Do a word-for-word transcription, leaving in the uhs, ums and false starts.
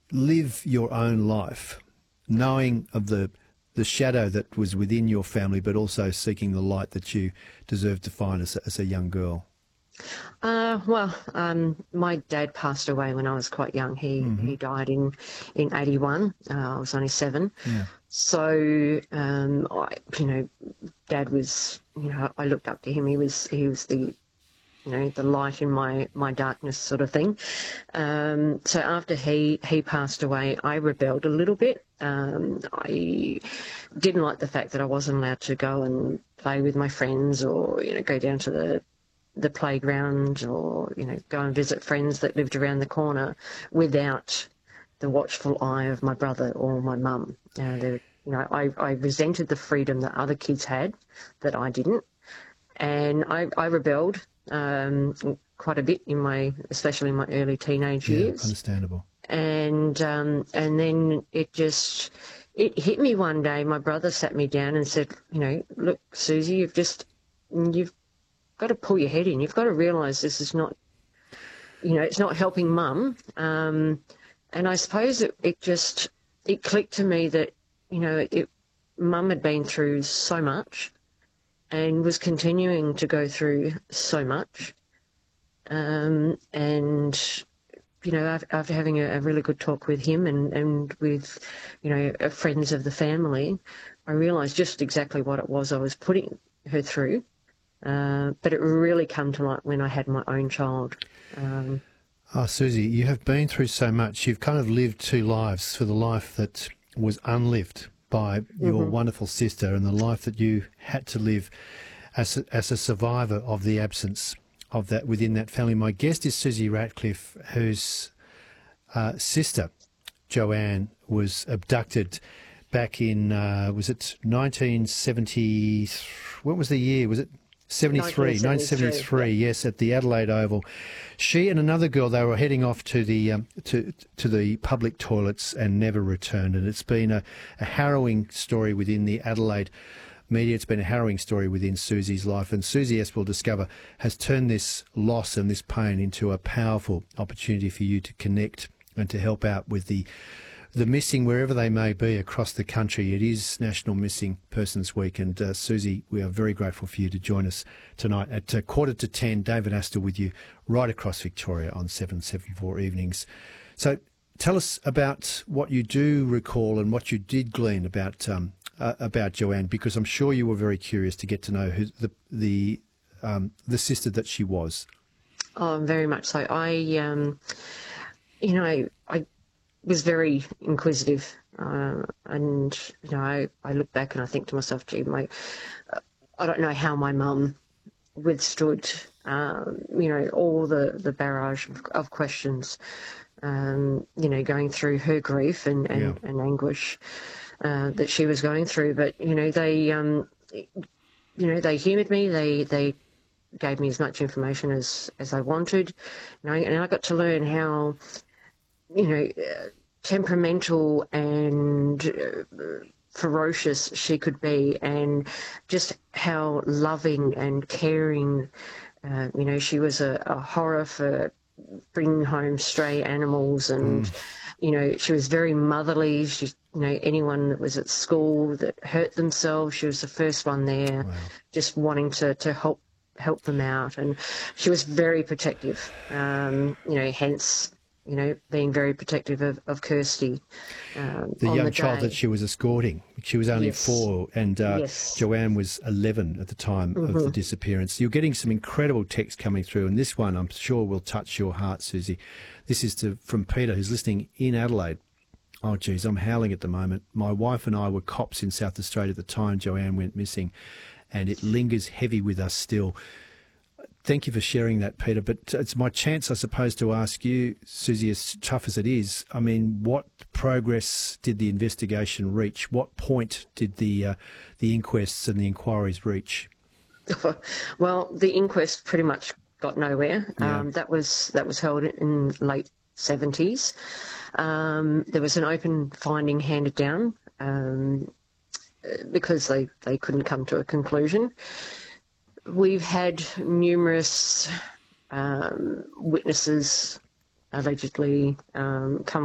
live your own life, knowing of the the shadow that was within your family, but also seeking the light that you deserve to find as a, as a young girl? Uh, well, um, my dad passed away when I was quite young. He Mm-hmm. he died in in eighty-one. Uh, I was only seven. Yeah. So, um, I, you know, Dad was, you know, I looked up to him. He was he was the, you know, the light in my my darkness sort of thing. Um, so after he he passed away, I rebelled a little bit. Um, I didn't like the fact that I wasn't allowed to go and play with my friends, or, you know, go down to the the playground, or, you know, go and visit friends that lived around the corner without the watchful eye of my brother or my mum. Uh, there, you know, I, I resented the freedom that other kids had that I didn't, and I, I rebelled um, quite a bit in my, especially in my early teenage Yeah, years. understandable. And um, and then it just it hit me one day. My brother sat me down and said, you know, look, Susie, you've just you've got to pull your head in. You've got to realise this is not, you know, it's not helping mum. Um, and I suppose it, it just, it clicked to me that, you know, it, mum had been through so much and was continuing to go through so much. Um, and, you know, after, after having a, a really good talk with him and, and with, you know, friends of the family, I realised just exactly what it was I was putting her through. Uh, but it really come to light when I had my own child. Um, Oh, Susie, you have been through so much. You've kind of lived two lives, for the life that was unlived by your mm-hmm. wonderful sister, and the life that you had to live as a, as a survivor of the absence of that within that family. My guest is Susie Ratcliffe, whose uh, sister, Joanne, was abducted back in, uh, was it nineteen seventy, what was the year? Was it seventy-three, nineteen seventy-three, yeah. Yes, at the Adelaide Oval. She and another girl, they were heading off to the um, to to the public toilets and never returned. And it's been a, a harrowing story within the Adelaide media. It's been a harrowing story within Susie's life. And Susie, as we'll discover, has turned this loss and this pain into a powerful opportunity for you to connect and to help out with the the missing, wherever they may be across the country. It is National Missing Persons Week, and uh, Susie, we are very grateful for you to join us tonight at uh, quarter to ten. David Astor with you right across Victoria on seven seventy-four evenings. So tell us about what you do recall and what you did glean about um, uh, about Joanne, because I'm sure you were very curious to get to know who the the um, the sister that she was. Oh, very much so. I, um, you know, I was very inquisitive, uh, and, you know, I, I look back and I think to myself, gee, my, uh, I don't know how my mum withstood, um, you know, all the, the barrage of, of questions, um, you know, going through her grief and, and, Yeah. and anguish uh, that she was going through. But, you know, they, um, you know, they humoured me. They, they gave me as much information as, as I wanted, you know, and I got to learn how, you know, uh, temperamental and uh, ferocious she could be, and just how loving and caring. Uh, you know, she was a, a horror for bringing home stray animals, and mm. you know, she was very motherly. She, you know, anyone that was at school that hurt themselves, she was the first one there, wow. just wanting to to help help them out, and she was very protective. Um, you know, hence, you know, being very protective of, of Kirsty. Um, the on young the child day. that she was escorting. She was only yes. four, and uh, yes. Joanne was eleven at the time mm-hmm. of the disappearance. You're getting some incredible text coming through, and this one I'm sure will touch your heart, Susie. This is to, from Peter, who's listening in Adelaide. Oh, geez, I'm howling at the moment. My wife and I were cops in South Australia at the time Joanne went missing, and it lingers heavy with us still. Thank you for sharing that, Peter. But it's my chance, I suppose, to ask you, Susie, as tough as it is, I mean, what progress did the investigation reach? What point did the uh, the inquests and the inquiries reach? Well, the inquest pretty much got nowhere. Yeah. Um, that was that was held in late seventies. Um, there was an open finding handed down um, because they, they couldn't come to a conclusion. We've had numerous um, witnesses allegedly um, come